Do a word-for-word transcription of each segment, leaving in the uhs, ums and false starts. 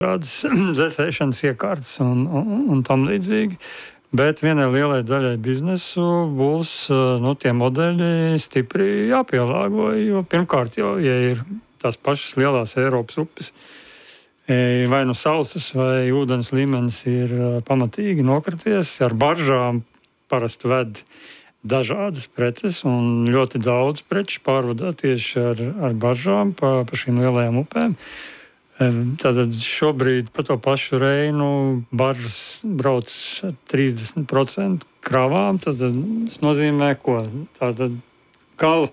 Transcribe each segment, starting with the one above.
tādas dzēsēšanas iekārtas un, un, un tam līdzīgi. Bet vienai lielai daļai biznesu būs nu, tie modeļi stipri jāpielāgo. Jo pirmkārt, jau, ja ir tās pašas lielās Eiropas upes, vai nu sausas vai ūdens līmenis ir pamatīgi nokrities, ar baržām parasti ved dažādas preces un ļoti daudz preču pārvadā tieši ar, ar baržām pa, pa šīm lielajām upēm. Tātad šobrīd pa to pašu Reinu baržas brauc trīsdesmit procenti kravām. Tātad tas nozīmē, ko? Tātad gal,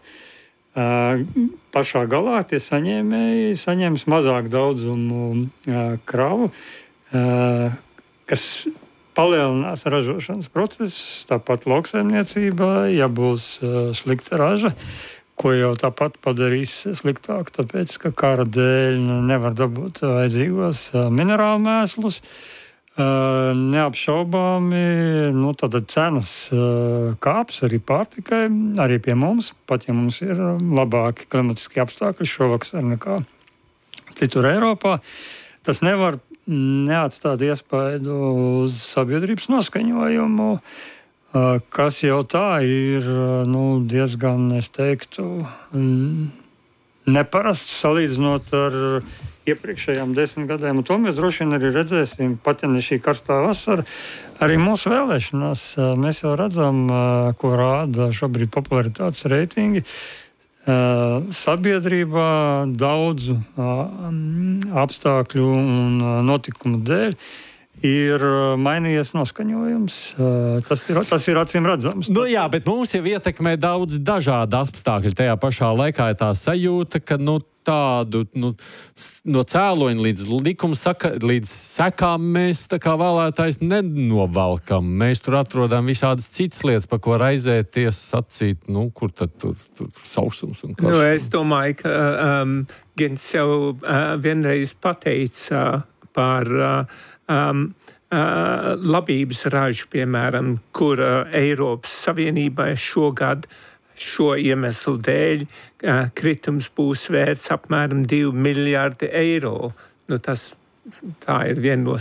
pašā galā tie saņēmēji saņems mazāk daudzumu kravu, kas palielinās ražošanas procesus, tāpat lauksaimniecībā, ja būs slikta raža, ko jau tāpat padarīs sliktāk, tāpēc, ka kara dēļ nevar dabūt vajadzīgos minerālu mēslus. Neapšaubāmi, nu, tātad cenas kāps arī pārtikai, arī pie mums, pat ja mums ir labāki klimatiski apstākļi šovakar nekā citur Eiropā. Tas nevar neatstāt iespaidu uz sabiedrības noskaņojumu, kas jau tā ir nu, diezgan, es teiktu, neparasts salīdzinot ar iepriekšējām desmit gadiem. Un to mēs droši vien arī redzēsim, pat ja ne šī karstā vasara, arī mūsu vēlēšanās. Mēs jau redzam, ko rāda šobrīd popularitātes reitingi. Sabiedrībā daudzu apstākļu un notikumu dēļ ir mainījies noskaņojums. Tas ir, tas ir acīm redzams. Nu, jā, bet mums jau ietekmē daudz dažādu apstākļu. Tajā pašā laikā ir tā sajūta, ka nu, tādu nu, no cēloņa līdz likuma saka, līdz sekām mēs tā kā vēlētājs nenovalkam. Mēs tur atrodam visādas citas lietas, par ko raizēties, sacīt, nu, kur tad tur, tur sausums un kas. Nu, es domāju, ka um, Gins jau uh, vienreiz pateica uh, par uh, Um, uh, labības ražu, piemēram, kur uh, Eiropas Savienībai šogad šo iemeslu dēļ uh, kritums būs vērts apmēram divi miljardi eiro. Nu, tas, tā ir viena no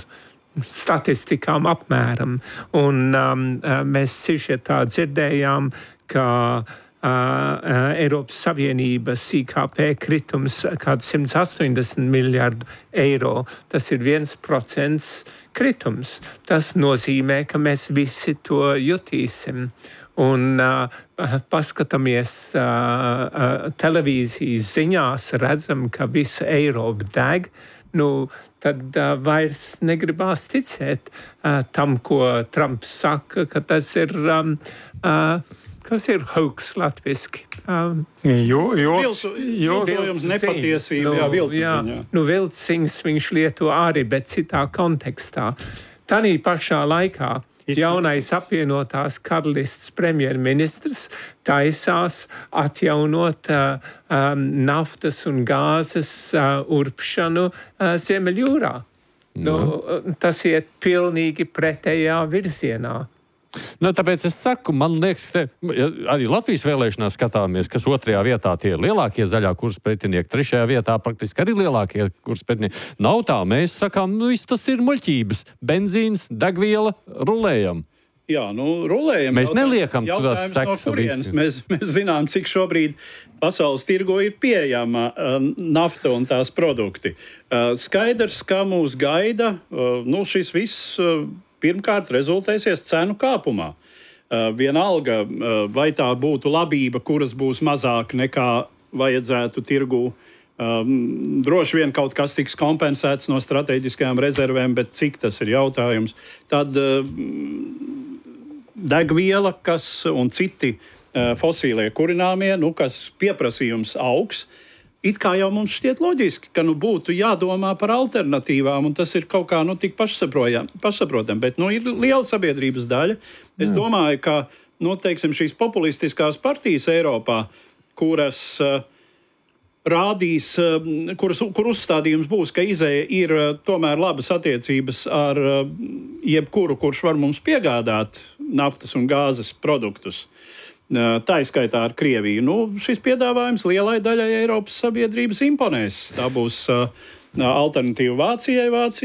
statistikām apmēram. Un um, uh, mēs sižetā dzirdējām, ka Uh, uh, Eiropas Savienības I K P kritums kāds simt astoņdesmit miljardu eiro. Tas ir viens procents kritums. Tas nozīmē, ka mēs visi to jutīsim. Un uh, paskatāmies uh, uh, televīzijas ziņās, redzam, ka visa Eiropa deg. Nu, tad uh, vairs negribās ticēt uh, tam, ko Trumps saka, ka tas ir... Um, uh, Kas ir hoax latviski? Um, jo, jo, jo, viltojums, nepatiesība, jā, viltus. Jā, nu, vilciņš viņš lieto arī, bet citā kontekstā. Tanī pašā laikā jaunais apvienotās karalistes premjerministrs taisās atjaunot uh, um, naftas un gāzes uh, urpšanu uh, Ziemeļjūrā. Nu, tas iet pilnīgi pretējā virzienā. Nu, tāpēc es saku, man liekas, te, arī Latvijas vēlēšanās skatāmies, kas otrajā vietā tie ir lielākie zaļā kursa pretinieki, trešajā vietā praktiski arī lielākie kursa pretinieki. Nav tā, mēs sakām, nu, viss tas ir muļķības. Benzīns, degviela, rulējam. Jā, nu, rulējam. Mēs neliekam tās sekas no līdz. Mēs, mēs zinām, cik šobrīd pasaules tirgo ir pieejama uh, nafta un tās produkti. Uh, skaidrs, ka mūs gaida, uh, nu, šis viss... Uh, Pirmkārt, rezultēsies cenu kāpumā. Uh, vienalga, uh, vai tā būtu labība, kuras būs mazāk nekā vajadzētu tirgū. Um, droši vien kaut kas tiks kompensēts no strateģiskajām rezervēm, bet cik tas ir jautājums. Tad uh, degviela, kas un citi uh, fosīlie kurināmie, nu, kas pieprasījums augs, it kā jau mums šķiet loģiski, ka nu, būtu jādomā par alternatīvām, un tas ir kaut kā nu, tik pašsaprotam. Bet nu, ir liela sabiedrības daļa. Es Jā. domāju, ka nu, teiksim, šīs populistiskās partijas Eiropā, kuras uh, rādīs, uh, kuras, kur uzstādījums būs, ka izēja ir uh, tomēr labas attiecības ar uh, jebkuru, kurš var mums piegādāt naftas un gāzes produktus. Tā izskaitā ar Krieviju. Nu, šis piedāvājums lielai daļai Eiropas sabiedrības imponēs. Tā būs uh, alternatīva Vācijai. Vācija